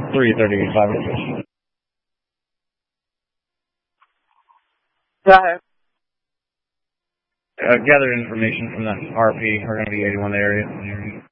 338 Go ahead. Gathered information from the RP. We're going to be 81 area.